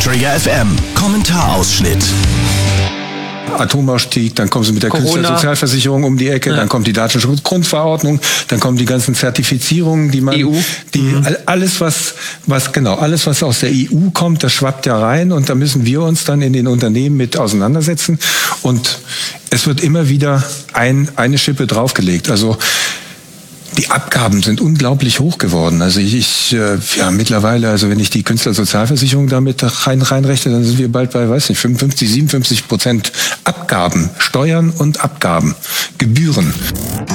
Träger FM. Kommentarausschnitt. Atomausstieg, dann kommen sie mit der Künstlersozialversicherung um die Ecke, dann kommt die Datenschutzgrundverordnung, dann kommen die ganzen Zertifizierungen, die man, alles was aus der EU kommt, das schwappt ja rein und da müssen wir uns dann in den Unternehmen mit auseinandersetzen und es wird immer wieder eine Schippe draufgelegt. Also die Abgaben sind unglaublich hoch geworden. Also mittlerweile, also wenn ich die Künstlersozialversicherung damit reinrechne, dann sind wir bald bei, 55, 57% Abgaben, Steuern und Abgaben, Gebühren.